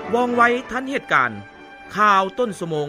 ว่องไวทันเหตุการณ์ข่าวต้นชั่วโมง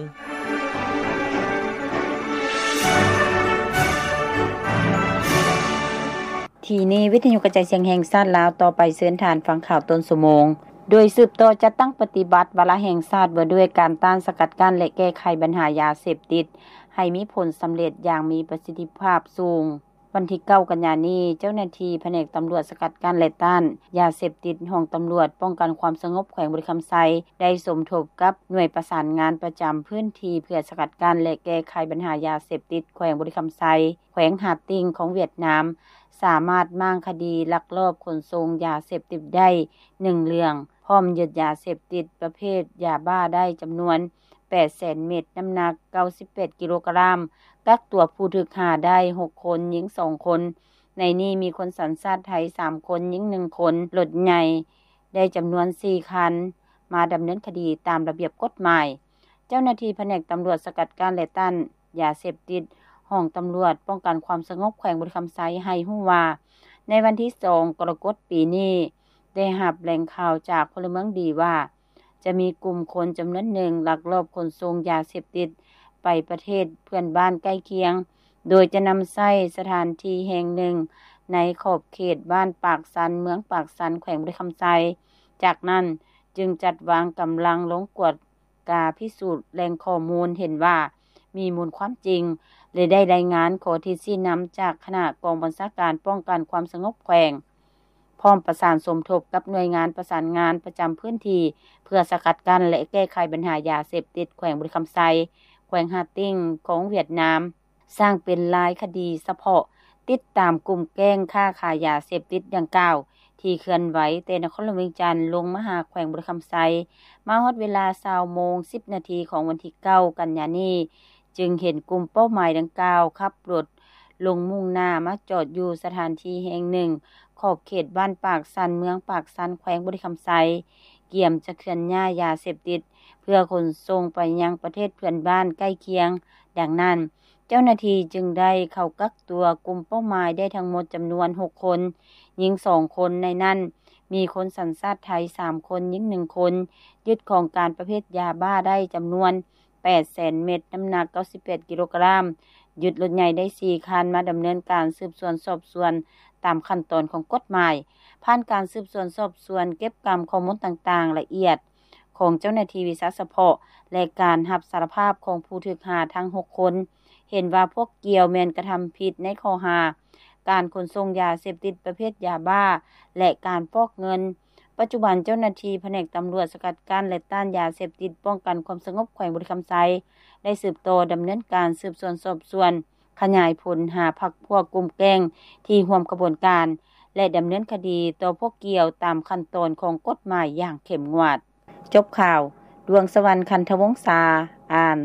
ทีนี้วิทยุกระจายเสียงแห่งชาติลาวต่อไปเชิญทานฟังข่าวต้นชั่วโมงโดยสืบต่อจัดตั้งปฏิบัติวาระแห่งชาติว่าด้วยการต้านสกัดกั้นและแก้ไขปัญหายาเสพติดให้มีผลสําเร็จอย่างมีประสิทธิภาพสูงวันที่9กันยายนนี้เจ้าหน้าที่แผนกตำรวจสกัดกั้นและต้านยาเสพติดห้องตำรวจป้องกันความสงบแขวงบุรีคำไซได้สมทบกับหน่วยประสานงานประจําพื้นที่เพื่อสกัดกั้นและแก้ไขปัญหายาเสพติดแขวงบุรีคำไซแขวงหาดติ่งของเวียดนามสามารถม้างคดีลักลอบขนส่งยาเสพติดได้1เรื่องพร้อมยึดยาเสพติดประเภทยาบ้าได้จํานวน 800,000 เม็ดน้ำหนัก98กิโลกรัมกักตัวผู้ถูกหาได้6คนหญิง2คนในนี้มีคนสัญชาติไทย3คนหญิง1คนรถใหญ่ได้จํานวน4คันมาดําเนินคดีตามระเบียบกฎหมายเจ้าหน้าที่แผนกตำรวจสกัดกั้นและต้านยาเสพติดห้องตำรวจป้องกันความสงบแขวงบุรีคำไซให้ฮู้ว่าในวันที่2กรกฎาคมปีนี้ได้รับแหล่งข่าวจากพลเมืองดีว่าจะมีกลุ่มคนจํานวนหนึ่งลักลอบขนส่งยาเสพติดไปประเทศเพื่อนบ้านใกล้เคียงโดยจะนําใช้สถานที่แห่งหนึ่งในขอบเขตบ้านปากสันเมืองปากสันแขวงบุรีคำไซจากนั้นจึงจัดวางกำลังลงกวดกาพิสูจน์แหล่งข้อมูลเห็นว่ามีมูลความจริงเลยได้รายงานขอที่ชี้นําจากคณะกองบัญชาการป้องกันความสงบแขวงพร้อมประสานสมทบกับหน่วยงานประสานงานประจําพื้นที่เพื่อสกัดกั้นและแก้ไขปัญหายาเสพติดแขวงบุรีคำไซแขวงหาดติ่งของเวียดนามสร้างเป็นรายคดีเฉพาะติดตามกลุ่มแก๊งค้าขายยาเสพติดดังกล่าวที่เคลื่อนไหวแต่นครหลวงเวียงจันทน์ลงมาหาแขวงบุรีคำไซมาฮอดเวลา 20:10 นของวันที่9กันยายนนี้จึงเห็นกลุ่มเป้าหมายดังกล่าวขับรถลงมุ่งหน้ามาจอดอยู่สถานที่แห่งหนึ่งขอบเขตบ้านปากสันเมืองปากสันแขวงบุรีคำไซเกี่ยมจะเคลื่อนย้ายยาเสพติดเพื่อขนส่งไปยังประเทศเพื่อนบ้านใกล้เคียงดังนั้นเจ้าหน้าที่จึงได้เข้ากักตัวกลุ่มเป้าหมายได้ทั้งหมดจํานวน6คนหญิง2คนในนั้นมีคนสัญชาติไทย3คนหญิง1คนยึดของกลางประเภทยาบ้าได้จํานวน 800,000 เม็ดน้ำหนัก98กิโลกรัมยึดรถใหญ่ได้4คันมาดําเนินการสืบสวนสอบสวนตามขั้นตอนของกฎหมายผ่านการสืบสวนสอบสวนเก็บกำข้อมูลต่างๆละเอียดของเจ้าหน้าที่วิสาเฉพาะและการรับสารภาพของผู้ถูกหาทั้ง6คนเห็นว่าพวกเกี่ยวแม่นกระทําผิดในข้อหาการขนส่งยาเสพติดประเภทยาบ้าและการฟอกเงินปัจจุบันเจ้าหน้าที่แผนกตำรวจสกัดกั้นและต้านยาเสพติดป้องกันความสงบแขวงบุรีคำไซได้สืบต่อดําเนินการสืบสวนสอบสวนขยายผลหาพรรคพวกกลุ่มแก๊งที่ร่วมกระบวนการและดําเนินคดีต่อพวกเกี่ยวตามขั้นตอนของกฎหมายอย่างเข้มงวดจบข่าวดวงสวรรค์คันธวงศาอ่าน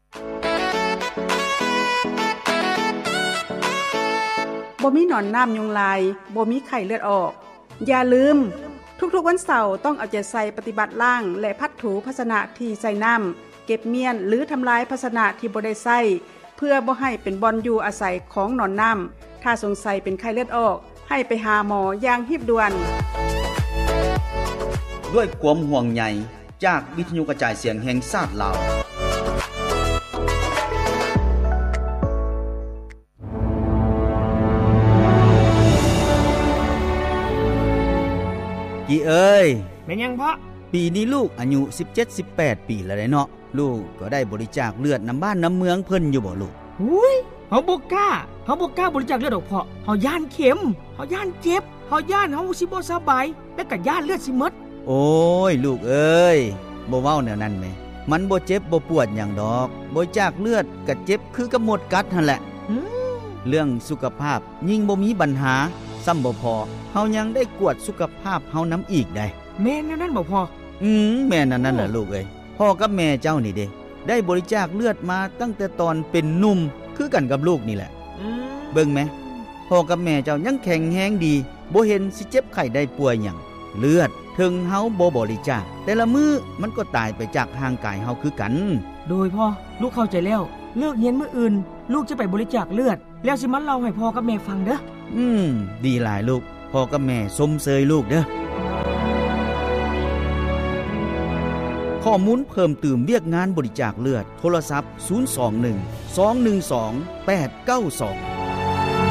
บ่มีหนอนน้ำยุงลายบ่มีไข้เลือดออกอย่าลืมทุกๆวันเสาร์ต้องเอาใจใส่ปฏิบัติล่างและพัดถูภาชนะที่ใส่น้ำเก็บเมียนหรือทำลายภาชนะที่บ่ได้ใส่เพื่อบ่ให้เป็นบ่อนอยู่อาศัยของหนอนน้ำถ้าสงสัยเป็นไข้เลือดออกให้ไปหาหมออย่างรีบด่วนด้วยความห่วงใยจากวิทยุกระจายเสียงแห่งชาติลาวกี่เอ้ยแม่นยังพ่อปีนี้ลูกอายุ 17-18 ปีแล้วเนาะลูกก็ได้บริจาคเลือดน้ำบ้านน้ำเมืองเพิ่นอยู่บ่ลูกหุ้ยเฮาบ่กล้าบริจาคเลือดดอกพ่อเฮาย้านเข็มเฮาย้านเจ็บเฮาย้านเฮาสิบ่สบายและก็ย้านเลือดสิหมดโอ้ยลูกเอ้ยบ่เว้าแนวนั้นแหมมันบ่เจ็บบ่ปวดหยังดอกบริจาคเลือดก็เจ็บคือกับหมดกัดหั่นแหละเรื่องสุขภาพยิ่งบ่มีปัญหาซ้ำบ่พอเฮายังได้กวดสุขภาพเฮานำอีกได้แม่นนั้นบ่พ่อแม่นนั่นล่ะลูกเอ้ยพ่อกับแม่เจ้านี่เด้ได้บริจาคเลือดมาตั้งแต่ตอนเป็นหนุ่มคือกันกับลูกนี่แหละเบิ่งแหมพ่อกับแม่เจ้ายังแข็งแรงดีบ่เห็นสิเจ็บไข้ได้ป่วยหยังเลือดถึงเฮาบ่บริจาคแต่ละมื้อมันก็ตายไปจากร่างกายเฮาคือกันโดยพ่อลูกเข้าใจแล้วเลิกเรียนมื้ออื่นลูกจะไปบริจาคเลือดแล้วสิมาเล่าให้พ่อกับแม่ฟังเด้อดีหลายลูกพ่อกับแม่สมเสยลูกเด้อข้อมูลเพิ่มเติมเวียกงานบริจาคเลือดโทรศัพท์021 212 892